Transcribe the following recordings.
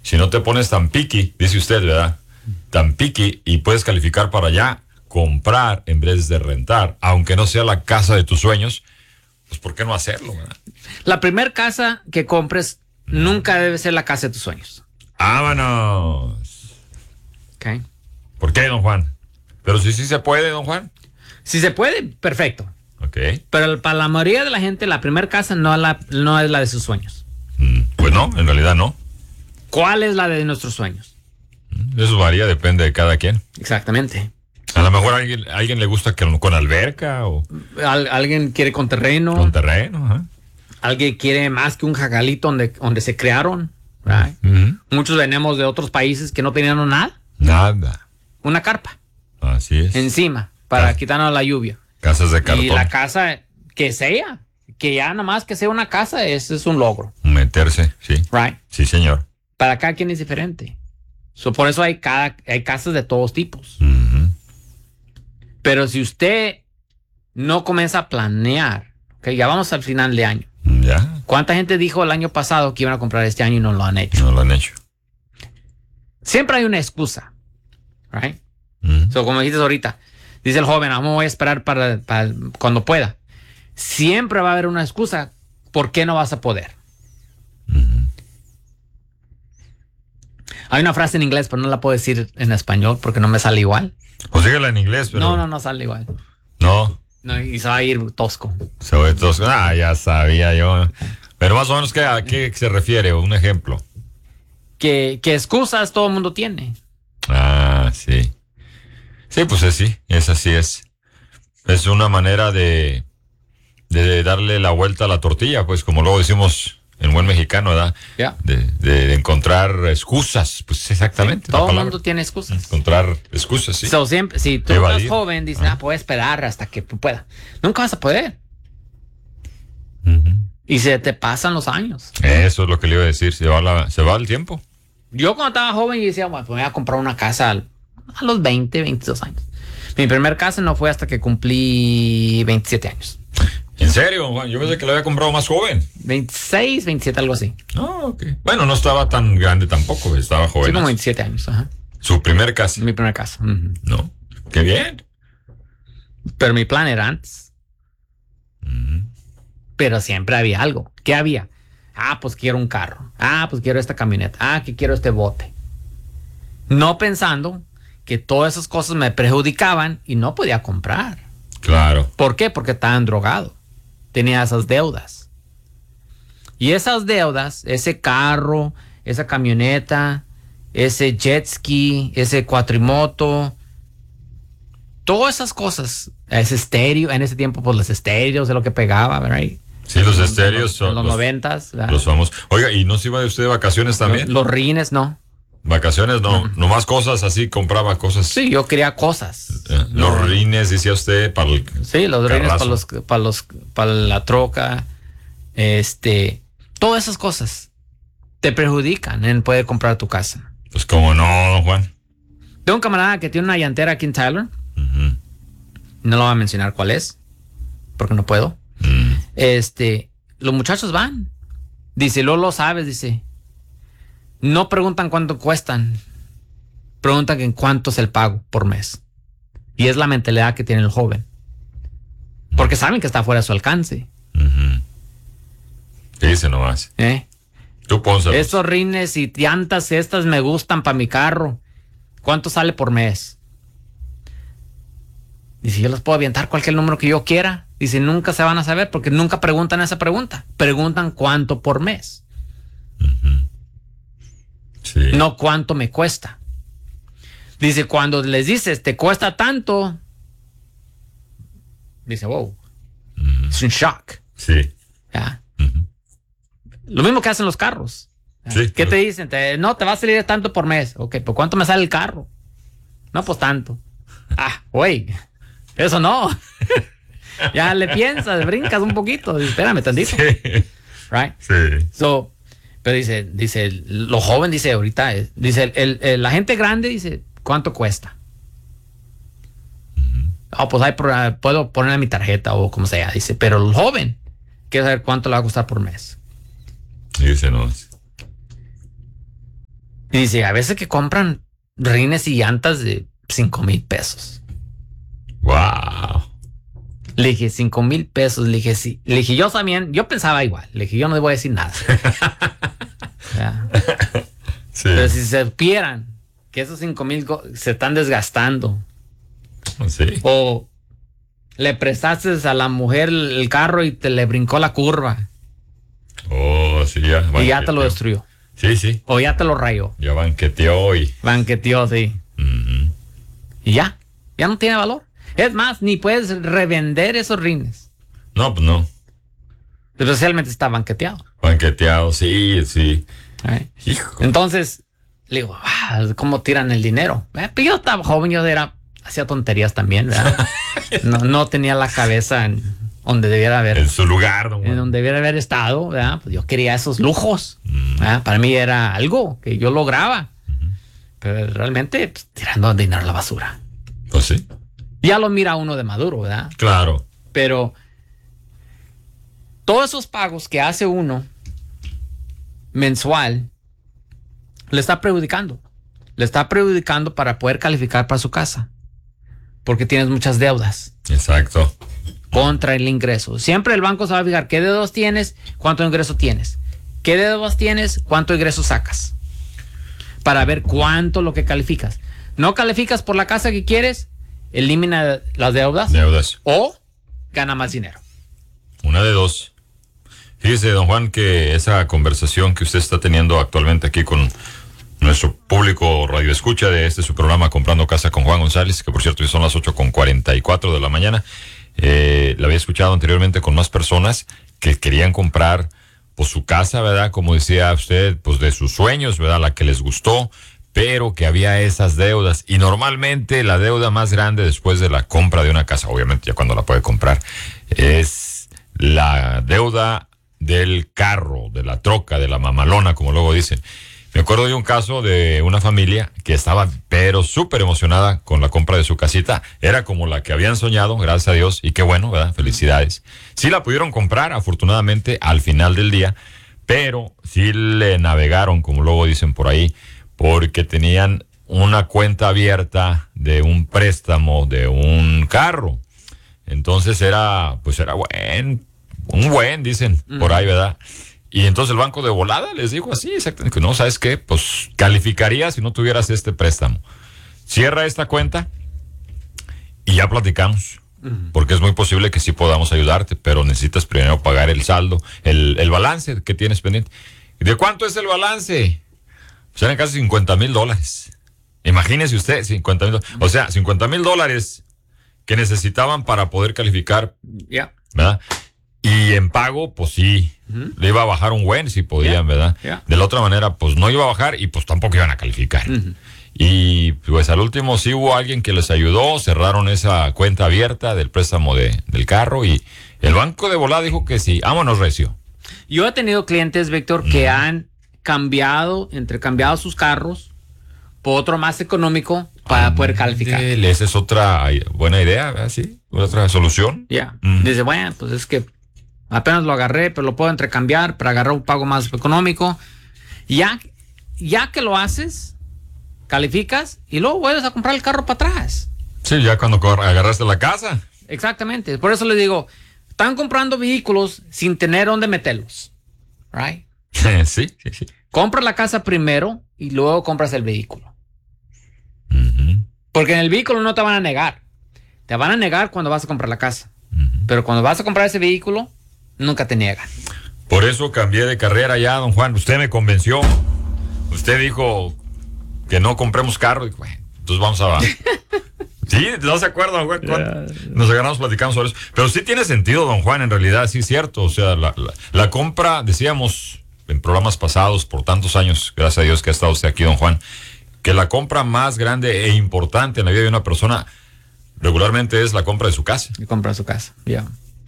si no te pones tan picky, dice usted, ¿verdad? Tan picky y puedes calificar para ya comprar en vez de rentar, aunque no sea la casa de tus sueños, pues ¿por qué no hacerlo, verdad? La primera casa que compres nunca debe ser la casa de tus sueños. ¡Vámonos! Okay. ¿Por qué, don Juan? Pero sí se puede, don Juan. Si se puede, perfecto. Ok. Pero para la mayoría de la gente, la primera casa no es la de sus sueños. Pues no, en realidad no. ¿Cuál es la de nuestros sueños? Eso varía, depende de cada quien. Exactamente. A lo mejor a alguien le gusta con alberca o Alguien quiere con terreno. con terreno. Ajá. Alguien quiere más que un jagalito donde se crearon. Right? Muchos venimos de otros países que no tenían nada. Nada. Una carpa. Así es. Encima, para quitarnos la lluvia. Casas de cartón. Y la casa que ya nomás que sea una casa, ese es un logro. Meterse, sí. Right. Sí, señor. Para cada quien es diferente. Por eso hay casas de todos tipos. Pero si usted no comienza a planear, okay, ya vamos al final de año. Ya. ¿Cuánta gente dijo el año pasado que iban a comprar este año y no lo han hecho? No lo han hecho. Siempre hay una excusa. Right? Como dijiste ahorita, dice el joven, me voy a esperar para cuando pueda. Siempre va a haber una excusa. ¿Por qué no vas a poder? Hay una frase en inglés, pero no la puedo decir en español porque no me sale igual. Pues dígala en inglés, pero... No sale igual. No. No, y se va a ir tosco. Ya sabía yo. Pero más o menos, ¿a qué se refiere? Un ejemplo. Que excusas todo el mundo tiene. Ah, sí. Sí, pues sí, esa sí es. Es una manera de darle la vuelta a la tortilla, pues como luego decimos en buen mexicano, ¿verdad? Yeah. De encontrar excusas, pues exactamente. Sí, todo el mundo tiene excusas. Encontrar excusas, sí. Siempre, si tú eres joven, dices, puedo esperar hasta que pueda. Nunca vas a poder. Y se te pasan los años. Eso es lo que le iba a decir, se va el tiempo. Yo cuando estaba joven y decía, bueno, pues voy a comprar una casa a los 20, 22 años. Mi primer casa no fue hasta que cumplí 27 años. ¿En serio, Juan? Yo pensé que lo había comprado más joven. 26, 27, algo así. No, ok. Bueno, no estaba tan grande tampoco, estaba joven. Sí, como 27 años, ajá. ¿Su primer casa? Mi primer casa. No, qué bien. Pero mi plan era antes. Pero siempre había algo. ¿Qué había? Pues quiero un carro. Pues quiero esta camioneta. Que quiero este bote. No pensando que todas esas cosas me perjudicaban y no podía comprar. Claro. ¿Por qué? Porque estaba drogado. Tenía esas deudas. Y esas deudas, ese carro, esa camioneta, ese jet ski, ese cuatrimoto, todas esas cosas, ese estéreo, en ese tiempo pues los estéreos es lo que pegaba, ¿verdad? Sí, los estéreos son los 90s. Los famosos. Oiga, ¿y no se iba usted de vacaciones también? Los rines, no. Vacaciones, no. Nomás cosas así, compraba cosas. Sí, yo quería cosas. Los rines, decía usted, para el sí, los rines para la troca. Todas esas cosas te perjudican en poder comprar tu casa. Pues como no, don Juan. Tengo un camarada que tiene una llantera aquí en Tyler. No lo voy a mencionar cuál es, porque no puedo. Los muchachos van. Dice, lo sabes, dice. No preguntan cuánto cuestan. Preguntan en cuánto es el pago por mes. Y es la mentalidad que tiene el joven. Porque saben que está fuera de su alcance. Dice nomás. Tú pónselos. Estos rines y llantas estas me gustan para mi carro. ¿Cuánto sale por mes? Dice, yo les puedo avientar cualquier número que yo quiera. Dice, nunca se van a saber porque nunca preguntan esa pregunta. Preguntan cuánto por mes. Sí. No cuánto me cuesta. Dice, cuando les dices, te cuesta tanto. Dice, wow. Es un shock. Sí. ¿Ya? Lo mismo que hacen los carros. Sí, ¿Qué te dicen? No, te va a salir tanto por mes. Ok, ¿por cuánto me sale el carro? No, pues tanto. Güey, eso no. Ya le piensas, brincas un poquito. Espérame tantito. Sí. Right? Sí. Pero dice, lo joven dice ahorita, dice, la gente grande dice, ¿cuánto cuesta? Pues ahí puedo poner mi tarjeta o como sea. Dice, pero el joven quiere saber cuánto le va a costar por mes. Dice, no. Y dice, a veces que compran rines y llantas de 5,000 pesos. Wow. Le dije, 5,000 pesos. Le dije, sí. Le dije, yo también, yo pensaba igual. Le dije, yo no le voy a decir nada. Sí. Pero si se supieran que esos 5,000 se están desgastando. Sí. O le prestaste a la mujer el carro y te le brincó la curva. Oh, sí, ya. Y ya te lo destruyó. Sí, sí. O ya te lo rayó. Ya banqueteó y... Banqueteó, sí. Y ya no tiene valor. Es más, ni puedes revender esos rines. No, pues no. Especialmente está banqueteado. Banqueteado, sí, sí. Hijo. Entonces, le digo, ¿cómo tiran el dinero? Pero yo estaba joven, hacía tonterías también, ¿verdad? no tenía la cabeza en donde debiera haber. En su lugar, ¿no? En donde debiera haber estado, ¿verdad? Pues yo quería esos lujos. Para mí era algo que yo lograba. Pero realmente, pues, tirando dinero a la basura. Pues sí. Ya lo mira uno de maduro, ¿verdad? Claro. Pero todos esos pagos que hace uno mensual le está perjudicando. Le está perjudicando para poder calificar para su casa. Porque tienes muchas deudas. Exacto. Contra el ingreso. Siempre el banco se va a fijar qué deudas tienes, cuánto ingreso tienes. ¿Qué deudas tienes? ¿Cuánto ingreso sacas? Para ver cuánto lo que calificas. No calificas por la casa que quieres, elimina las deudas. O gana más dinero. Una de dos. Fíjese, don Juan, que esa conversación que usted está teniendo actualmente aquí con nuestro público radioescucha de su programa Comprando Casa con Juan González, que por cierto ya son las 8:44 de la mañana, la había escuchado anteriormente con más personas que querían comprar pues su casa, ¿verdad? Como decía usted, pues de sus sueños, ¿verdad? La que les gustó, pero que había esas deudas. Y normalmente la deuda más grande después de la compra de una casa, obviamente ya cuando la puede comprar, es la deuda del carro, de la troca, de la mamalona, como luego dicen. Me acuerdo de un caso de una familia que estaba pero súper emocionada con la compra de su casita. Era como la que habían soñado, gracias a Dios, y qué bueno, ¿verdad? Felicidades. Sí la pudieron comprar, afortunadamente, al final del día, pero sí le navegaron, como luego dicen por ahí, porque tenían una cuenta abierta de un préstamo de un carro. Entonces era un buen, dicen, por ahí, ¿verdad? Y entonces el banco de volada les dijo así, exactamente, que no, ¿sabes qué? Pues calificaría si no tuvieras este préstamo. Cierra esta cuenta y ya platicamos. Porque es muy posible que sí podamos ayudarte, pero necesitas primero pagar el saldo, el balance que tienes pendiente. ¿De cuánto es el balance? Pues eran casi $50,000. Imagínese usted, $50,000. O sea, $50,000 que necesitaban para poder calificar. Ya. ¿Verdad? Y en pago, pues sí, le iba a bajar un buen si podían, ¿verdad? De la otra manera, pues no iba a bajar y pues tampoco iban a calificar. Y pues al último sí hubo alguien que les ayudó, cerraron esa cuenta abierta del préstamo del carro y el banco de volada dijo que sí, vámonos recio. Yo he tenido clientes, Víctor, que han intercambiado sus carros por otro más económico para poder calificar. Esa es otra buena idea, ¿verdad? Sí, otra solución. Dice, bueno, pues es que apenas lo agarré, pero lo puedo intercambiar para agarrar un pago más económico. Ya que lo haces, calificas y luego vuelves a comprar el carro para atrás. Sí, ya cuando agarraste la casa. Exactamente. Por eso les digo, están comprando vehículos sin tener dónde meterlos. Right? Sí. Compras la casa primero y luego compras el vehículo. Porque en el vehículo no te van a negar. Te van a negar cuando vas a comprar la casa. Pero cuando vas a comprar ese vehículo, nunca te niegan. Por eso cambié de carrera ya, don Juan. Usted me convenció. Usted dijo que no compremos carro. Bueno, entonces vamos a... Sí, no se acuerda, don Juan. Nos agarramos platicando sobre eso. Pero sí tiene sentido, don Juan, en realidad, sí es cierto. O sea, la compra, decíamos en programas pasados, por tantos años, gracias a Dios que ha estado usted aquí, don Juan, que la compra más grande e importante en la vida de una persona regularmente es la compra de su casa. Y compra su casa, ya.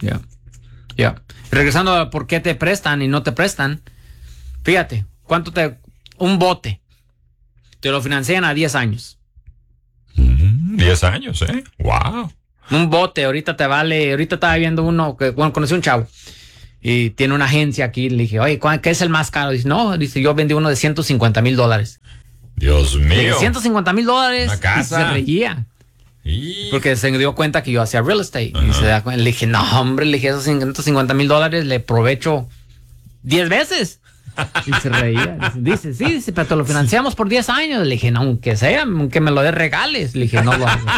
Regresando a por qué te prestan y no te prestan. Fíjate, un bote te lo financian a 10 años. 10 años, wow. Un bote ahorita estaba viendo uno que, conocí un chavo y tiene una agencia aquí. Le dije, oye, ¿qué es el más caro? Dice, no, yo vendí uno de $150,000. Dios mío. $150,000. Una casa. Y se reía. Porque se dio cuenta que yo hacía real estate. Y se da cuenta, le dije, no, hombre, le dije, esos $150,000 le aprovecho 10 veces. Y se reía. Dice, sí, pero te lo financiamos por 10 años. Le dije, no, aunque sea, aunque me lo des regales. Le dije, no lo hago.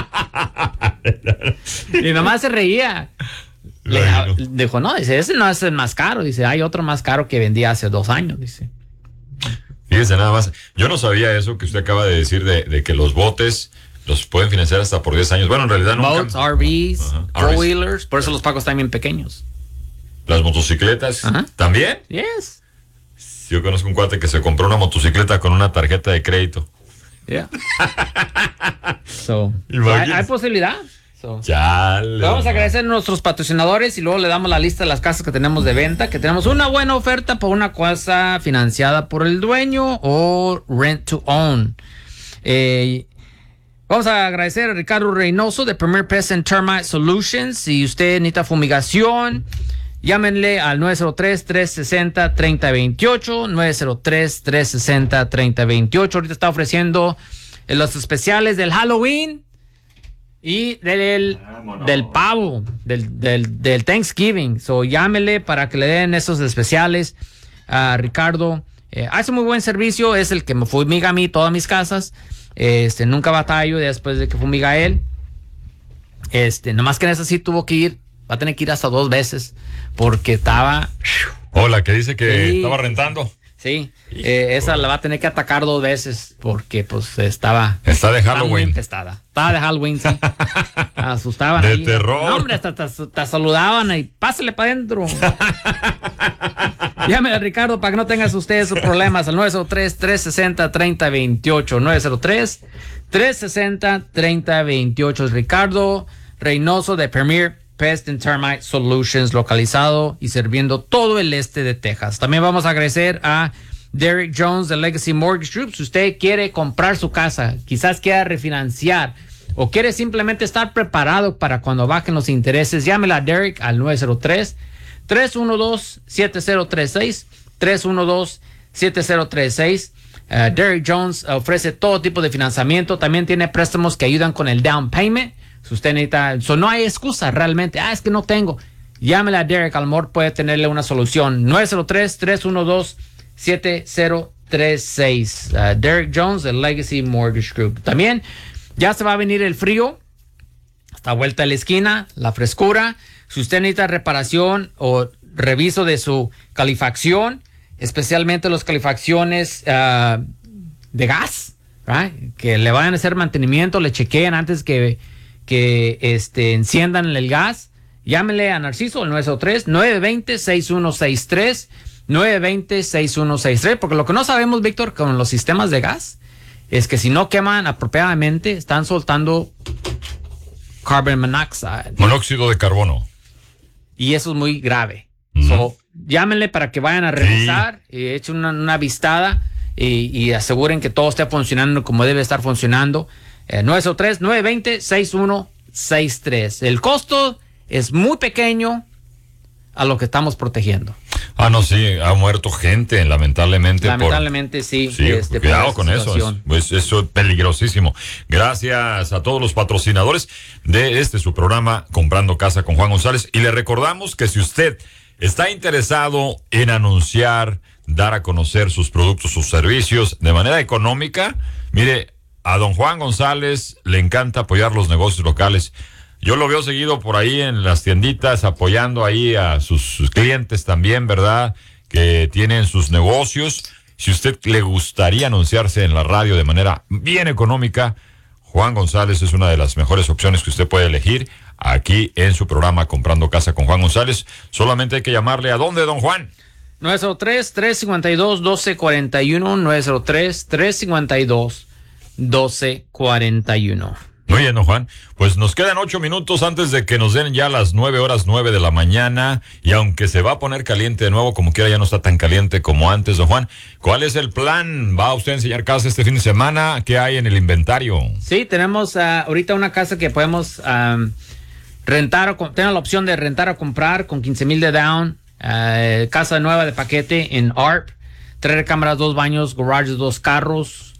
Y nomás se reía. Dijo, no, dice, ese no es el más caro. Dice, hay otro más caro que vendía hace 2 años. Dice. Fíjese nada más. Yo no sabía eso que usted acaba de decir de que los botes los pueden financiar hasta por 10 años. Bueno, en realidad no. Boats, RVs, four-wheelers. Por eso los pagos están bien pequeños. Las motocicletas. ¿También? Yes. Yo conozco un cuate que se compró una motocicleta con una tarjeta de crédito. Yeah. Hay posibilidad. Vamos a agradecer a nuestros patrocinadores y luego le damos la lista de las casas que tenemos de venta, que tenemos una buena oferta por una casa financiada por el dueño o rent to own. Vamos a agradecer a Ricardo Reynoso de Premier Pest and Termite Solutions. Si usted necesita fumigación, llámenle al 903-360-3028, 903-360-3028. Ahorita está ofreciendo los especiales del Halloween y del pavo, del Thanksgiving. So, llámele para que le den esos especiales a Ricardo. Hace muy buen servicio, es el que me fumiga a mí todas mis casas. Nunca batallo después de que fumiga él. Nomás que en esa sí tuvo que ir, va a tener que ir hasta 2 veces porque estaba... Hola, que dice que estaba rentando. Sí, esa la va a tener que atacar 2 veces porque pues estaba... Está de Halloween. Estaba de Halloween, sí. Asustaban. De ahí. terror. No, hombre, hasta te saludaban y pásale para adentro. Llámele a Ricardo para que no tengas ustedes sus problemas al 903-360-3028. 903-360-3028. Es Ricardo Reynoso de Premier Pest and Termite Solutions, localizado y sirviendo todo el este de Texas. También vamos a agradecer a Derek Jones de Legacy Mortgage Group. Si usted quiere comprar su casa, quizás quiera refinanciar o quiere simplemente estar preparado para cuando bajen los intereses, llámela a Derek al 903-312-7036, 312-7036. Derek Jones ofrece todo tipo de financiamiento. También tiene préstamos que ayudan con el down payment. Si usted necesita, no hay excusa realmente. Es que no tengo. Llámele a Derek, al mejor puede tenerle una solución. 903-312-7036. Derek Jones de Legacy Mortgage Group. También ya se va a venir el frío. Está vuelta a la esquina, la frescura. Si usted necesita reparación o reviso de su calefacción, especialmente las calefacciones de gas, right? Que le vayan a hacer mantenimiento, le chequeen antes que enciendan el gas, llámele a Narciso al 903-920-6163, 920-6163, porque lo que no sabemos, Víctor, con los sistemas de gas, es que si no queman apropiadamente, están soltando carbon monoxide. Monóxido de carbono. Y eso es muy grave. So, llámenle para que vayan a revisar y echen una vistada y aseguren que todo esté funcionando como debe estar funcionando. 903-920-6163. El costo es muy pequeño a lo que estamos protegiendo. No, sí, ha muerto gente, lamentablemente. Sí. Cuidado con eso. Eso es peligrosísimo. Gracias a todos los patrocinadores de su programa Comprando Casa con Juan González. Y le recordamos que si usted está interesado en anunciar, dar a conocer sus productos, sus servicios de manera económica, mire, a don Juan González le encanta apoyar los negocios locales. Yo lo veo seguido por ahí en las tienditas, apoyando ahí a sus clientes también, ¿verdad? Que tienen sus negocios. Si usted le gustaría anunciarse en la radio de manera bien económica, Juan González es una de las mejores opciones que usted puede elegir aquí en su programa Comprando Casa con Juan González. Solamente hay que llamarle. ¿A dónde, don Juan? 903-352-1241, 903-352-1241. Muy bien, don Juan. Pues nos quedan 8 minutos antes de que nos den ya las 9:09 de la mañana. Y aunque se va a poner caliente de nuevo, como quiera ya no está tan caliente como antes, don Juan. ¿Cuál es el plan? ¿Va usted a enseñar casa este fin de semana? ¿Qué hay en el inventario? Sí, tenemos ahorita una casa que podemos rentar, tenemos la opción de rentar o comprar con 15,000 de down. Casa nueva de paquete en ARP. 3 recámaras, 2 baños, garages, 2 carros.